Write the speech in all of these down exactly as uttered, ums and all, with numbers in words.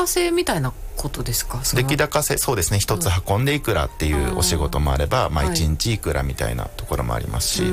制みたいなことですか？ 出来高制、そうですね。一つ運んでいくらっていうお仕事もあれば、まあ一日いくらみたいなところもありますし、うん、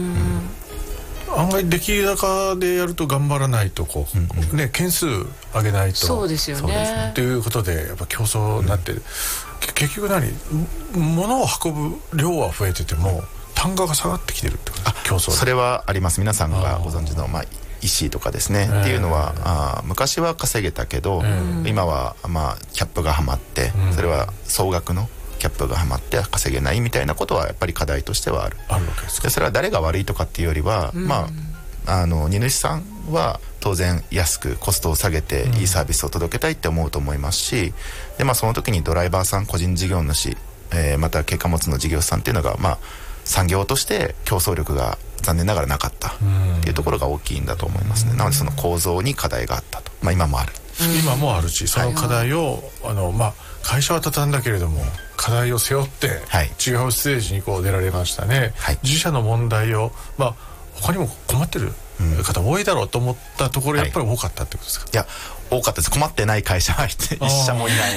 案外出来高でやると頑張らないとこう、うんうん、ね、件数上げないと、 そうですよね。 ということでやっぱ競争になって、うん、結局何、物を運ぶ量は増えてても単価が下がってきてるってことですか？競争で。 それはあります。皆さんがご存知のまあ石とかですね、っていうのはあ昔は稼げたけど、今はまあキャップがはまって、それは総額のキャップがはまって稼げないみたいなことはやっぱり課題としてはある。 あるわけですか。 でそれは誰が悪いとかっていうよりは、うん、まああの荷主さんは当然安くコストを下げていいサービスを届けたいって思うと思いますし、でまあその時にドライバーさん、個人事業主、えー、また軽貨物の事業者さんっていうのがまあ産業として競争力が残念ながらなかったっていうところが大きいんだと思いますね。なのでその構造に課題があったと、まあ、今もある、 今もあるし、その課題を、はい、あのまあ、会社は畳んだけれども課題を背負って違うステージにこう出られましたね、はい、自社の問題を、まあ、他にも困ってる方多いだろうと思ったところやっぱり多かったってことですか？ はい、いや多かったです。困ってない会社は一社もいない。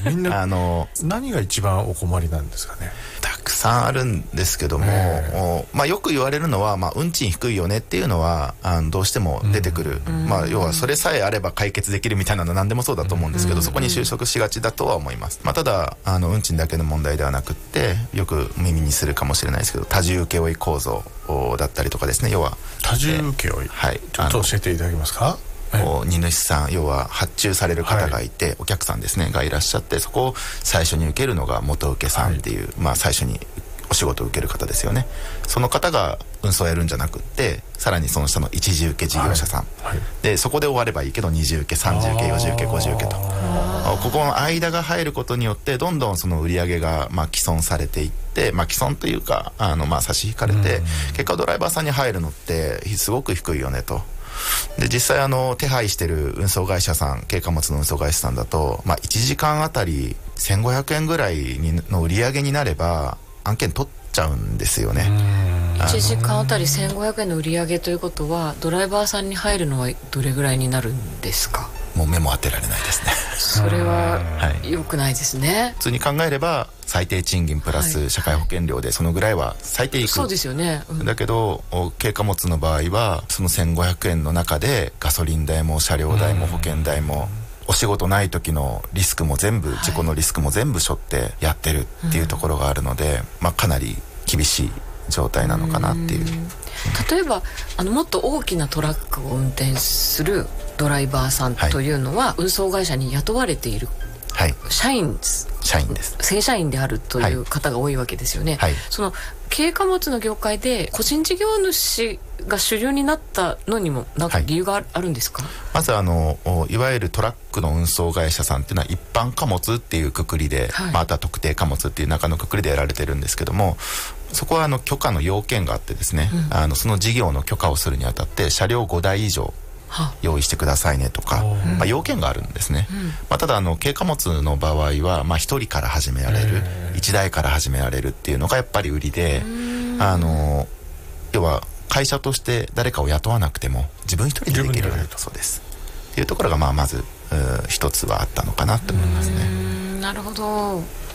みんなあの何が一番お困りなんですかね？ たくさんあるんですけども、まあ、よく言われるのは、まあ、運賃低いよねっていうのはあのどうしても出てくる、うん、まあ、要はそれさえあれば解決できるみたいなのは何でもそうだと思うんですけど、うん、そこに収束しがちだとは思います、まあ、ただあの運賃だけの問題ではなくってよく耳にするかもしれないですけど多重請負構造だったりとかですね。要は多重請負、はい、ちょっと教えていただけますか？ 荷主さん、要は発注される方がいて、はい、お客さんですねがいらっしゃって、そこを最初に受けるのが元請けさんっていう、はい、まあ最初にお仕事を受ける方ですよね。その方が運送をやるんじゃなくって、さらにその下の一次受け事業者さん、はいはい、でそこで終わればいいけど二次受け、三次受け、四次受け、五次受けと、ここの間が入ることによってどんどんその売り上げがまあ既存されていって、まあ、既存というかあのまあ差し引かれて、結果ドライバーさんに入るのってすごく低いよねと。で実際あの手配してる運送会社さん、軽貨物の運送会社さんだと、まあ、いちじかんあたりせんごひゃくえんぐらいにの売り上げになれば案件取っちゃうんですよね。 いちじかんあたりせんごひゃくえんの売り上げということはドライバーさんに入るのはどれぐらいになるんですか？ もう目も当てられないですね。 それは良くないですね。 普通に考えれば最低賃金プラス社会保険料でそのぐらいは最低いく、 そうですよね、うん、 だけど軽貨物の場合はそのせんごひゃくえんの中でガソリン代も車両代も保険代もお仕事ない時のリスクも全部、事故のリスクも全部背負ってやってるっていうところがあるので、まあ、かなり厳しい状態なのかなっていう。 例えばあのもっと大きなトラックを運転するドライバーさんというのは、はい、運送会社に雇われている、はい、社員社員です正社員であるという方が多いわけですよね、はい、その軽貨物の業界で個人事業主が主流になったのにもなんか理由があるんですか？はい、 まずあのいわゆるトラックの運送会社さんっていうのは一般貨物っていうくくりで、はい、また特定貨物っていう中のくくりでやられてるんですけども、そこはあの許可の要件があってですね、うん、あのその事業の許可をするにあたって車両ごだい以上用意してくださいねとか、まあ、要件があるんですね、うん、まあ、ただあの軽貨物の場合は、まあ、ひとりから始められる、いちだいから始められるっていうのがやっぱり売りで、あの要は会社として誰かを雇わなくても自分一人でできるそうですっていうところが、まあ、まず一つはあったのかなと思いますね。 なるほど。